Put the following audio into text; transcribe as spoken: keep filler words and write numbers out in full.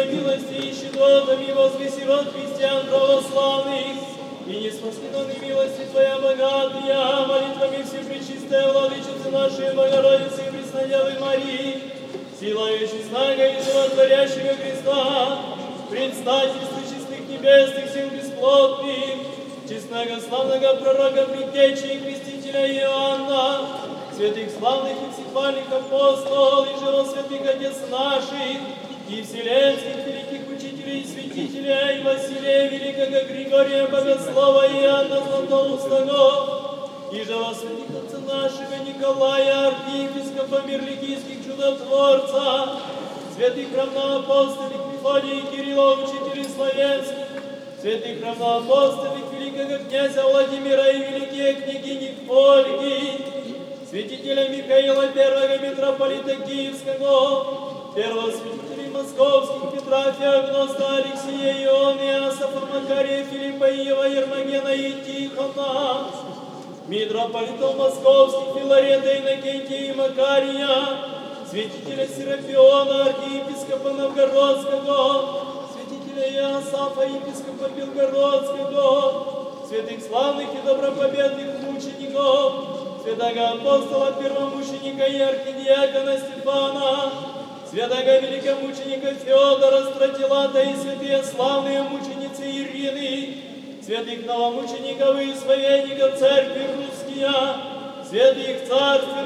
Твоей милости и щедротами возвеси род христиан православных, и не спаслинной милости Твоя богатая, молитвами Всепречистой Владычицы нашей Богородицы и Преснодевы Марии, силою честного и животворящего Христа, предстательству чистых небесных сил бесплотных, честного славного пророка Предтечи и Крестителя Иоанна, святых славных и всехвальных апостолов, и живосвятых отец наших, и вселенских великих учителей и святителей, и Василия Великого, Григория Богослова, и Иоанна Златоустого, и живосвятых отца нашего Николая, архиепископа Мирликийских чудотворца, святых равноапостолик Мефодия и Кирилла, учителей славянских, святых равноапостолик великого князя Владимира и великие княгини Ольги, святителя Михаила, первого митрополита Киевского, первого святителей московских Петра, Феогноста, Алексея, Иоанна, Иосафа, Макария, Филиппа, Иева, Ермогена и Тихона, митрополитов московских Филарета, Иннокентия и Макария, святителя Серафиона, архиепископа Новгородского, святителя Иосафа, епископа Белгородского, святых славных и добропобедных мучеников, святого апостола первомученика и архидиакона Стефана, святого великомученика Феодора Стратилата и святые славные мученицы Ирины, святых новомучеников и исповедников церкви русские, святых царств